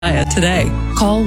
today. Call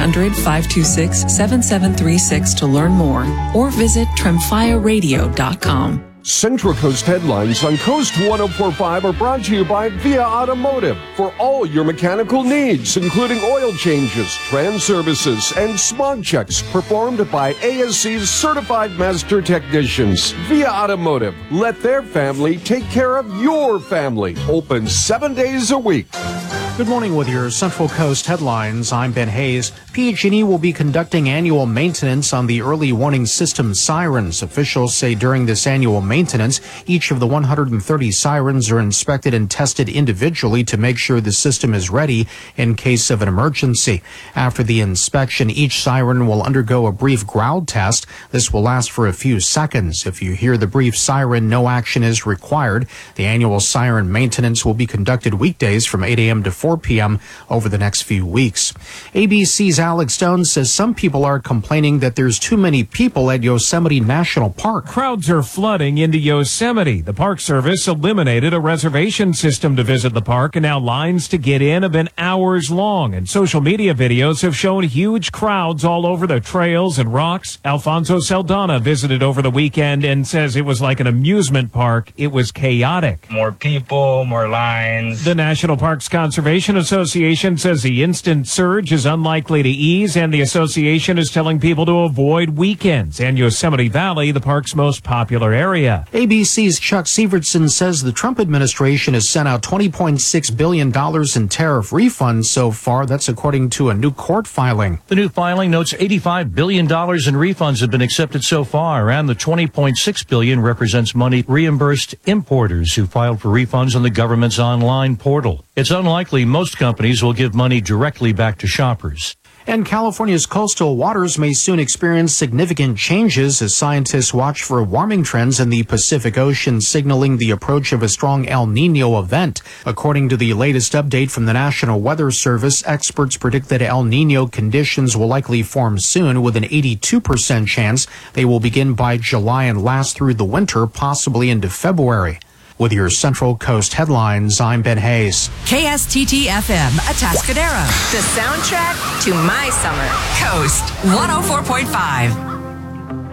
1-800-526-7736 to learn more or visit tremfiaradio.com. Central Coast headlines on Coast 104.5 are brought to you by Via Automotive for all your mechanical needs, including oil changes, trans services, and smog checks performed by ASC's certified master technicians. Via Automotive, let their family take care of your family. Open 7 days a week. Good morning with your Central Coast headlines. I'm Ben Hayes. PG&E will be conducting annual maintenance on the early warning system sirens. Officials say during this annual maintenance, each of the 130 sirens are inspected and tested individually to make sure the system is ready in case of an emergency. After the inspection, each siren will undergo a brief growl test. This will last for a few seconds. If you hear the brief siren, no action is required. The annual siren maintenance will be conducted weekdays from 8 a.m. to 4 p.m. over the next few weeks. ABC's Alex Stone says some people are complaining that there's too many people at Yosemite National Park. Crowds are flooding into Yosemite. The Park Service eliminated a reservation system to visit the park, and now lines to get in have been hours long. And social media videos have shown huge crowds all over the trails and rocks. Alfonso Saldana visited over the weekend and says it was like an amusement park. It was chaotic. More people, more lines. The National Parks Conservation Association says the instant surge is unlikely to ease, and the association is telling people to avoid weekends. And Yosemite Valley, the park's most popular area. ABC's Chuck Sievertson says the Trump administration has sent out $20.6 billion in tariff refunds so far. That's according to a new court filing. The new filing notes $85 billion in refunds have been accepted so far, and the $20.6 billion represents money reimbursed importers who filed for refunds on the government's online portal. It's unlikely most companies will give money directly back to shoppers. And California's coastal waters may soon experience significant changes as scientists watch for warming trends in the Pacific Ocean, signaling the approach of a strong El Nino event. According to the latest update from the National Weather Service, experts predict that El Nino conditions will likely form soon, with an 82% chance they will begin by July and last through the winter, possibly into February. With your Central Coast headlines, I'm Ben Hayes. KSTT-FM, Atascadero. The soundtrack to my summer. Coast 104.5.